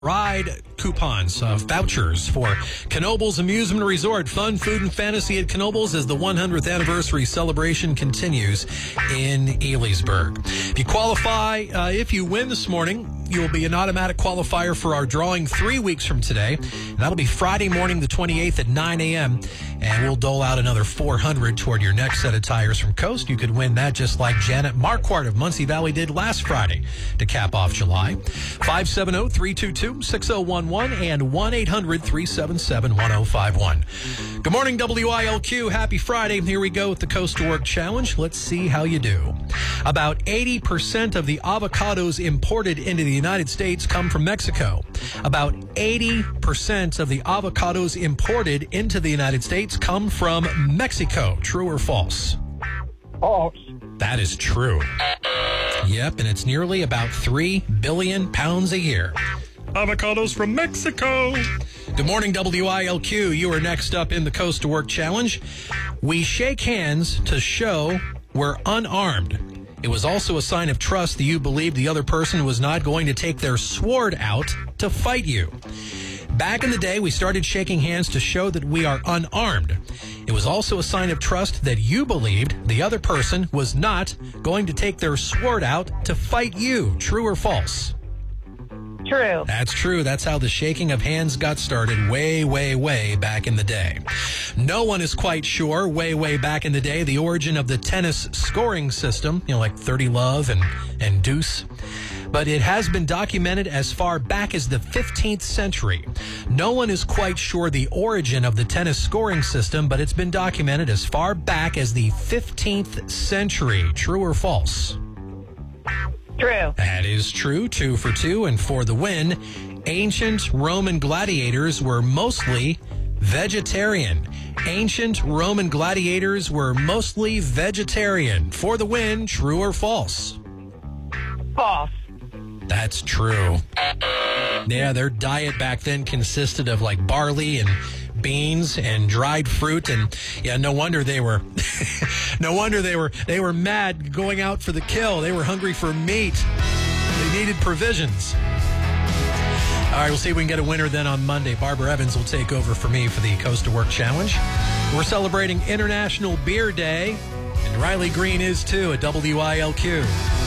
Ride coupons, vouchers for Knoebels Amusement Resort. Fun, food, and fantasy at Knoebels as the 100th anniversary celebration continues in Elysburg. If you qualify, if you win this morning, you'll be an automatic qualifier for our drawing 3 weeks from today. And that'll be Friday morning, the 28th at 9 a.m. And we'll dole out another $400 toward your next set of tires from Coast. You could win that just like Janet Marquardt of Muncie Valley did last Friday to cap off July. 570-322-6011 and 1-800-377-1051. Good morning, WILQ. Happy Friday. Here we go with the Coast to Work Challenge. Let's see how you do. About 80% of the avocados imported into the United States come from Mexico. About 80% of the avocados imported into the United States come from Mexico. True or false? False. That is true. Yep, and it's nearly about 3 billion pounds a year. Avocados from Mexico. Good morning, WILQ. You are next up in the Coast to Work Challenge. We shake hands to show we're unarmed. It was also a sign of trust that you believed the other person was not going to take their sword out to fight you. Back in the day, we started shaking hands to show that we are unarmed. It was also a sign of trust that you believed the other person was not going to take their sword out to fight you. True or false? True. That's true. That's how the shaking of hands got started way, way, way back in the day. No one is quite sure, way, way back in the day, the origin of the tennis scoring system, like 30 Love and Deuce. But it has been documented as far back as the 15th century. No one is quite sure the origin of the tennis scoring system, but it's been documented as far back as the 15th century. True or false? True. That is true. 2 for 2. And for the win, ancient Roman gladiators were mostly vegetarian. Ancient Roman gladiators were mostly vegetarian. For the win, true or false? False. That's true. Yeah, their diet back then consisted of like barley and beans and dried fruit, and no wonder they were mad going out for the kill. They were hungry for meat. They needed provisions. All right, we'll see if we can get a winner then on Monday. Barbara Evans will take over for me for the Coast to Work Challenge. We're celebrating International Beer Day, and Riley Green is too at WILQ.